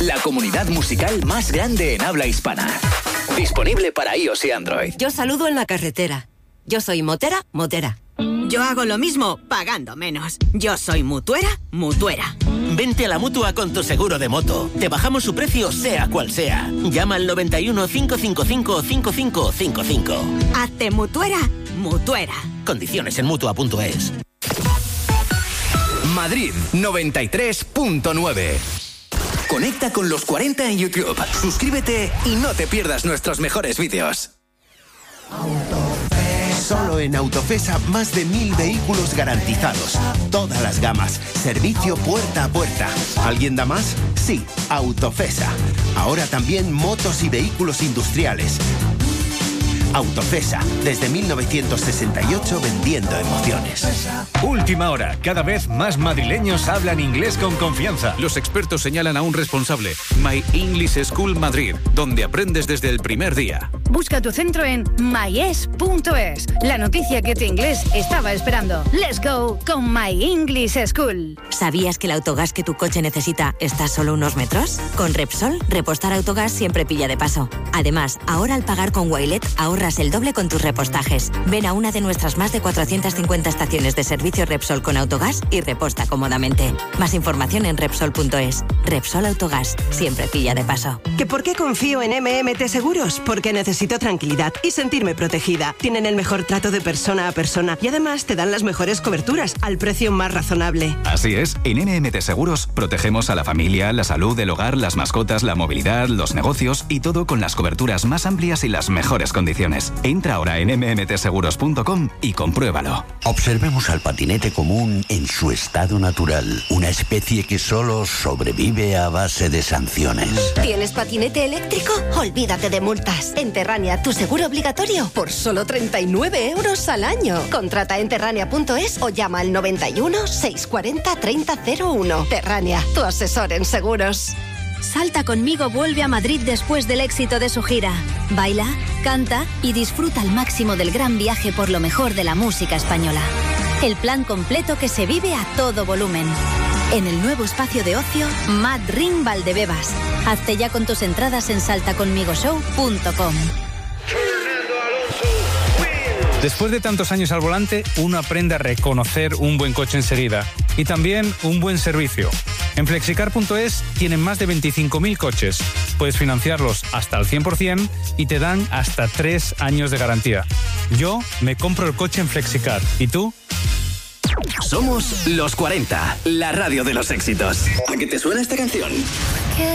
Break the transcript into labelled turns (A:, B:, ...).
A: la comunidad musical más grande en habla hispana. Disponible para iOS y Android.
B: Yo saludo en la carretera. Yo soy motera.
C: Yo hago lo mismo, pagando menos. Yo soy mutuera.
D: Vente a la Mutua con tu seguro de moto. Te bajamos su precio, sea cual sea. Llama al 91 555 5555.
C: Hazte mutuera.
D: Condiciones en Mutua.es.
A: Madrid 93.9. Conecta con los 40 en YouTube. Suscríbete y no te pierdas nuestros mejores vídeos.
E: Solo en Autofesa más de 1000 vehículos garantizados. Todas las gamas. Servicio puerta a puerta. ¿Alguien da más? Sí, Autofesa. Ahora también motos y vehículos industriales. Autofesa, desde 1968 vendiendo emociones.
F: Última hora. Cada vez más madrileños hablan inglés con confianza.
G: Los expertos señalan a un responsable, My English School Madrid, donde aprendes desde el primer día.
H: Busca tu centro en myes.es. La noticia que tu inglés estaba esperando. Let's go con My English School.
B: ¿Sabías que el autogás que tu coche necesita está a solo unos metros? Con Repsol, repostar autogás siempre pilla de paso. Además, ahora al pagar con Wilet ahorras el doble con tus repostajes. Ven a una de nuestras más de 450 estaciones de servicio Repsol con autogás y reposta cómodamente. Más información en Repsol.es. Repsol Autogás, siempre pilla de paso.
I: ¿Que por qué confío en MMT Seguros? Porque necesito tranquilidad y sentirme protegida. Tienen el mejor trato de persona a persona y además te dan las mejores coberturas al precio más razonable.
J: Así es, en MMT Seguros protegemos a la familia, la salud, el hogar, las mascotas, la movilidad, los negocios y todo con las coberturas más amplias y las mejores condiciones. Entra ahora en mmtseguros.com y compruébalo.
K: Observemos al patinete común en su estado natural, una especie que solo sobrevive a base de sanciones.
L: ¿Tienes patinete eléctrico? Olvídate de multas. En Terrania, tu seguro obligatorio por solo 39 euros al año. Contrata en terrania.es o llama al 91 640 3001. Terrania, tu asesor en seguros.
M: Salta conmigo vuelve a Madrid después del éxito de su gira. Baila, canta y disfruta al máximo del gran viaje por lo mejor de la música española. El plan completo que se vive a todo volumen. En el nuevo espacio de ocio, Mad Ring Valdebebas. Hazte ya con tus entradas en saltaconmigoshow.com.
N: Después de tantos años al volante, uno aprende a reconocer un buen coche enseguida y también un buen servicio. En Flexicar.es tienen más de 25.000 coches. Puedes financiarlos hasta el 100% y te dan hasta 3 años de garantía. Yo me compro el coche en Flexicar. ¿Y tú?
A: Somos Los 40, la radio de los éxitos. ¿A qué te suena esta canción?